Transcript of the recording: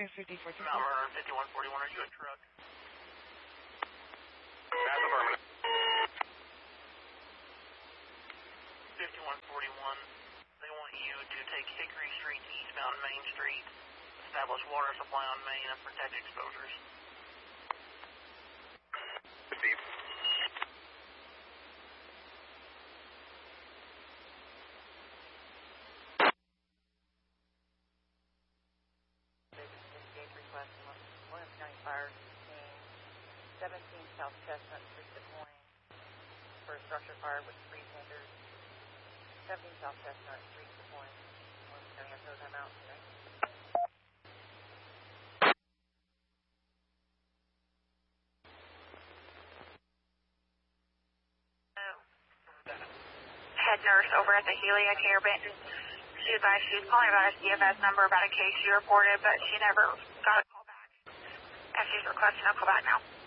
Mount Vernon 5141, are you a truck? That's affirmative. 5141, they want you to take Hickory Street to eastbound Main Street, establish water supply on Main, and protect exposures. Received. Request from Williams County Fire Team, 17 South Chestnut Street, Des Moines, for a structure fire with 3 tenders. 17 South Chestnut Street, Des Moines. Williams County has no time out today. Head nurse over at the Helia Care Benton. She advised she was calling about a CFS number about a case she reported, but she never got a call back. And she's requesting a call back now.